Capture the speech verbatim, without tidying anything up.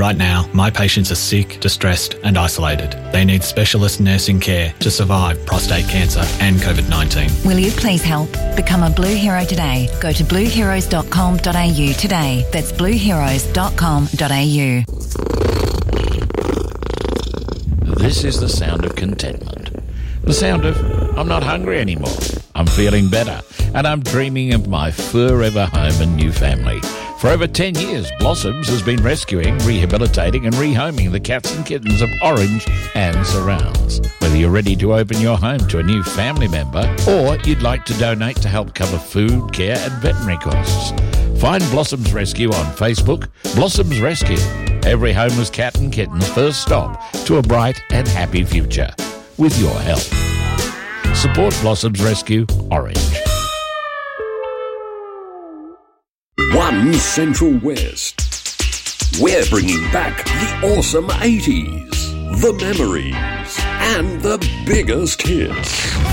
Right now, my patients are sick, distressed and isolated. They need specialist nursing care to survive prostate cancer and COVID nineteen. Will you please help? Become a Blue Hero today. Go to blue heroes dot com dot a u today. That's blue heroes dot com dot a u. This is the sound of contentment. The sound of, I'm not hungry anymore. I'm feeling better. And I'm dreaming of my forever home and new family. For over ten years, Blossoms has been rescuing, rehabilitating and rehoming the cats and kittens of Orange and surrounds. Whether you're ready to open your home to a new family member or you'd like to donate to help cover food, care and veterinary costs, find Blossoms Rescue on Facebook. Blossoms Rescue, every homeless cat and kitten's first stop to a bright and happy future. With your help. Support Blossoms Rescue Orange. One Central West. We're bringing back the awesome eighties, the memories, and the biggest hits.